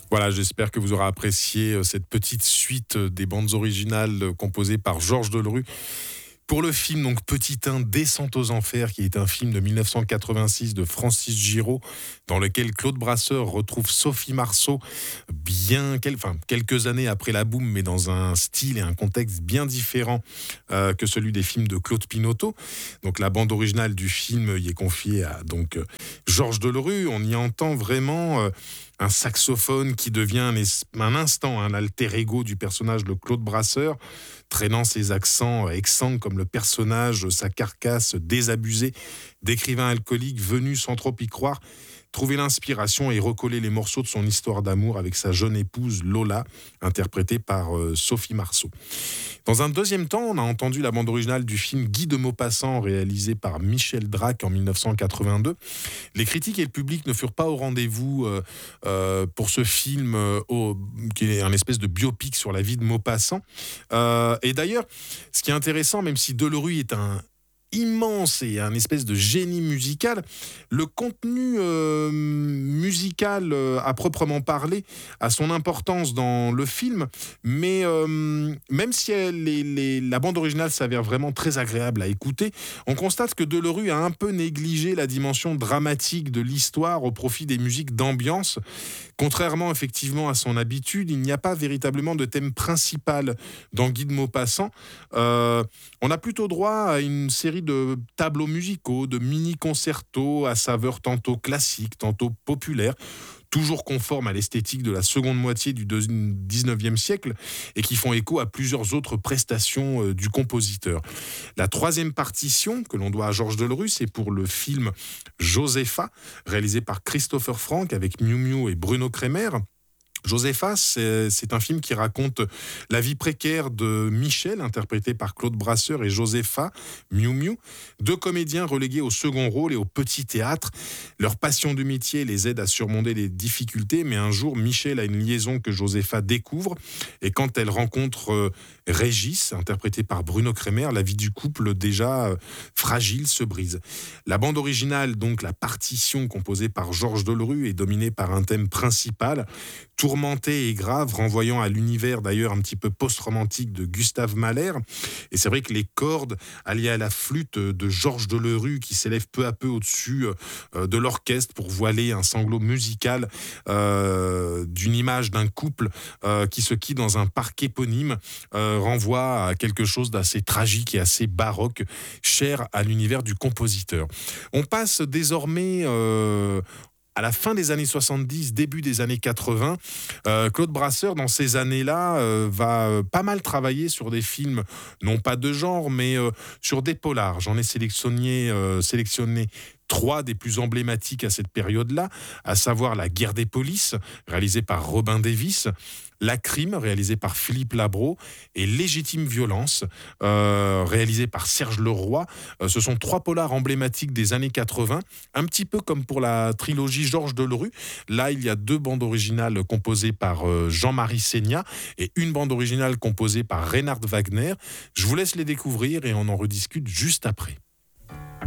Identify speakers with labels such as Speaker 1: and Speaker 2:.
Speaker 1: Voilà, j'espère que vous aurez apprécié cette petite suite des bandes originales composées par Georges Delerue. Pour le film, donc Petit 1, Descente aux Enfers, qui est un film de 1986 de Francis Giraud, dans lequel Claude Brasseur retrouve Sophie Marceau, quelques années après la boum, mais dans un style et un contexte bien différent que celui des films de Claude Pinoteau. Donc la bande originale du film y est confiée à Georges Delerue. On y entend vraiment un saxophone qui devient un instant un alter ego du personnage de Claude Brasseur, traînant ses accents exsangues comme le personnage, sa carcasse désabusée d'écrivain alcoolique venu sans trop y croire, trouver l'inspiration et recoller les morceaux de son histoire d'amour avec sa jeune épouse Lola, interprétée par Sophie Marceau. Dans un deuxième temps, on a entendu la bande originale du film Guy de Maupassant, réalisé par Michel Drac en 1982. Les critiques et le public ne furent pas au rendez-vous pour ce film qui est un espèce de biopic sur la vie de Maupassant. Et d'ailleurs, ce qui est intéressant, même si Delerue est un immense et un espèce de génie musical, le contenu musical à proprement parler a son importance dans le film, mais même si la bande originale s'avère vraiment très agréable à écouter, on constate que Delerue a un peu négligé la dimension dramatique de l'histoire au profit des musiques d'ambiance. Contrairement effectivement à son habitude, il n'y a pas véritablement de thème principal dans Guy de Maupassant. On a plutôt droit à une série de tableaux musicaux, de mini-concertos à saveur tantôt classique, tantôt populaire, toujours conformes à l'esthétique de la seconde moitié du 19e siècle et qui font écho à plusieurs autres prestations du compositeur. La troisième partition que l'on doit à Georges Delerue, c'est pour le film Josepha, réalisé par Christopher Frank avec Miu Miu et Bruno Kremer. Josepha, c'est un film qui raconte la vie précaire de Michel, interprété par Claude Brasseur, et Josepha, Miu Miu, deux comédiens relégués au second rôle et au petit théâtre. Leur passion du métier les aide à surmonter les difficultés, mais un jour, Michel a une liaison que Josepha découvre, et quand elle rencontre Régis, interprété par Bruno Kremer, la vie du couple déjà fragile se brise. La bande originale, donc la partition composée par Georges Delerue, est dominée par un thème principal, tourmenté et grave, renvoyant à l'univers d'ailleurs un petit peu post-romantique de Gustave Mahler. Et c'est vrai que les cordes alliées à la flûte de Georges Delerue qui s'élève peu à peu au-dessus de l'orchestre pour voiler un sanglot musical d'une image d'un couple qui se quitte dans un parc éponyme renvoie à quelque chose d'assez tragique et assez baroque, cher à l'univers du compositeur. On passe désormais à la fin des années 70, début des années 80, Claude Brasseur, dans ces années-là, va pas mal travailler sur des films, non pas de genre, mais sur des polars. J'en ai sélectionné 3 des plus emblématiques à cette période-là, à savoir La Guerre des polices, réalisée par Robin Davis, La Crime, réalisée par Philippe Labro, et Légitime violence, réalisée par Serge Leroy. Ce sont 3 polars emblématiques des années 80, un petit peu comme pour la trilogie Georges Delerue. Là, il y a 2 bandes originales composées par Jean-Marie Seigna et une bande originale composée par Reinhard Wagner. Je vous laisse les découvrir et on en rediscute juste après.